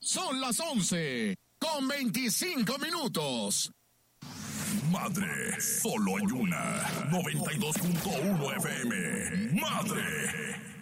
Son las 11:25. Madre, solo hay una. 92.1 FM. Madre.